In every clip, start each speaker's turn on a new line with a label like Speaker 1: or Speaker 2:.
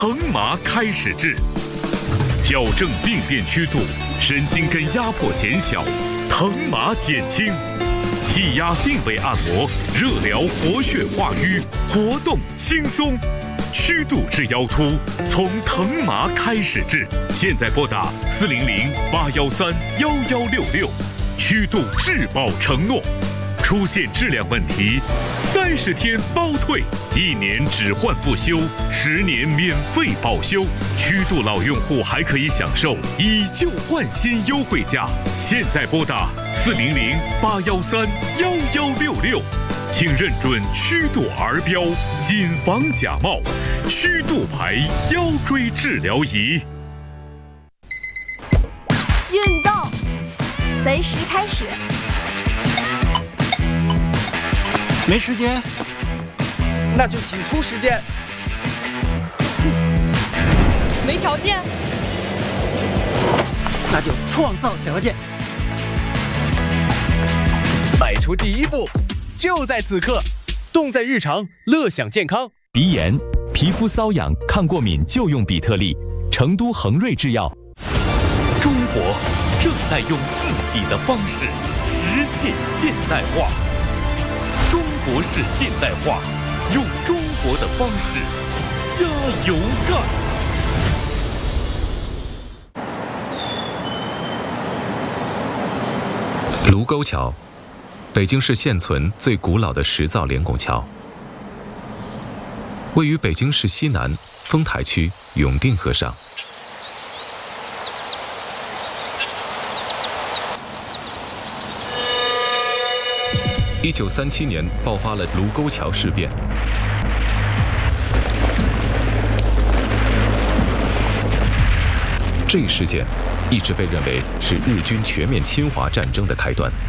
Speaker 1: 藤麻开始治，矫正病变曲度，神经根压迫减小，藤麻减轻，气压定位按摩，热疗活血化瘀，活动轻松。曲度治腰突，从藤麻开始治。现在拨打400-813-1166，曲度质保承诺。出现质量问题，30天包退，1年只换不修，10年免费保修。曲度老用户还可以享受以旧换新优惠价。现在拨打400-813-1166，请认准曲度儿标，谨防假冒。曲度牌腰椎治疗仪。
Speaker 2: 运动，随时开始。
Speaker 3: 没时间，
Speaker 4: 那就挤出时间。
Speaker 5: 没条件，
Speaker 3: 那就创造条件。
Speaker 4: 迈出第一步，就在此刻。动在日常，乐享健康。
Speaker 6: 鼻炎、皮肤瘙痒、抗过敏就用比特利。成都恒瑞制药。
Speaker 1: 中国正在用自己的方式实现现代化。中国式现代化，用中国的方式加油干！
Speaker 7: 卢沟桥，北京市现存最古老的石造连拱桥，位于北京市西南丰台区永定河上。1937年爆发了卢沟桥事变，这一事件一直被认为是日军全面侵华战争的开端。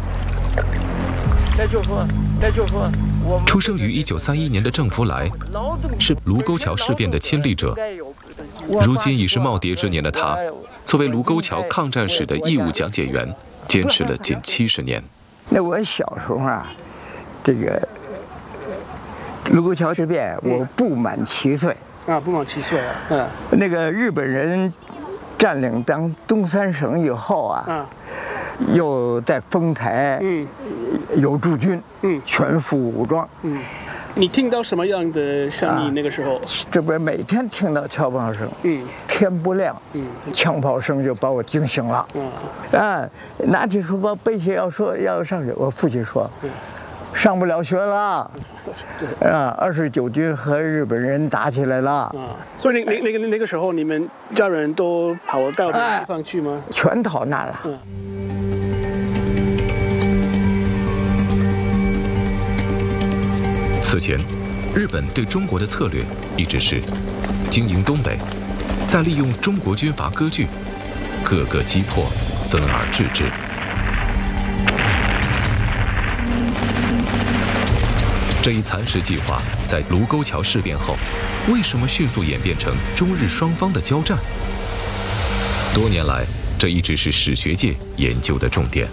Speaker 7: 出生于1931年的郑福来是卢沟桥事变的亲历者，如今已是耄耋之年的他，作为卢沟桥抗战史的义务讲解员，坚持了近70年。
Speaker 8: 那我小时候啊，这个卢沟桥事变，我不满7岁
Speaker 3: 啊，不满7岁啊，
Speaker 8: 那个日本人占领东三省以后啊，又在丰台，有驻军，全副武装，
Speaker 3: 你听到什么样的声音？那个时候，
Speaker 8: 这边每天听到枪炮声，天不亮，枪炮声就把我惊醒了，拿起书包背起要上学，我父亲说，上不了学了，29军和日本人打起来了，
Speaker 3: 所以那个时候你们家人都跑到别的地方去吗？
Speaker 8: 全逃难了。
Speaker 7: 此前，日本对中国的策略一直是经营东北，再利用中国军阀割据，各个击破，分而治之。这一蚕食计划在卢沟桥事变后，为什么迅速演变成中日双方的交战？多年来，这一直是史学界研究的重点。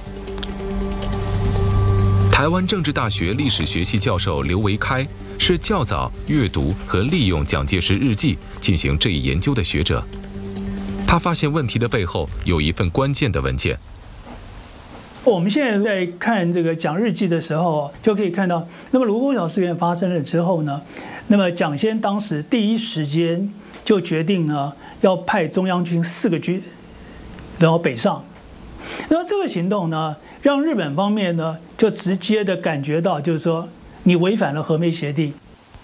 Speaker 7: 台湾政治大学历史学系教授刘维开是较早阅读和利用蒋介石日记进行这一研究的学者。他发现问题的背后有一份关键的文件。
Speaker 9: 我们现在在看这个蒋日记的时候，就可以看到，那么卢沟桥事变发生了之后呢，那么蒋先当时第一时间就决定呢，要派中央军4个军，然后北上。那么这个行动呢，让日本方面呢就直接的感觉到，就是说你违反了和美协定。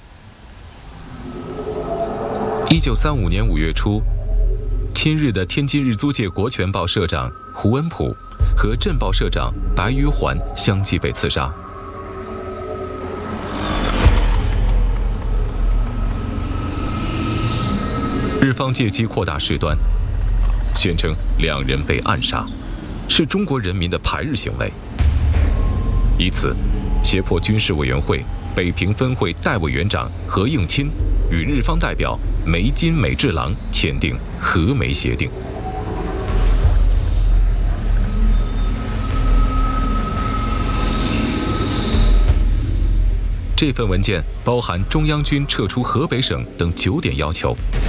Speaker 7: 1935年5月初，亲日的天津日租界国权报社长胡文溥和镇报社长白于环相继被刺杀。日方借机扩大事端，宣称2人被暗杀，是中国人民的排日行为，以此胁迫军事委员会北平分会代委员长何应钦与日方代表梅津美治郎签订和美协定。这份文件包含中央军撤出河北省等9点要求，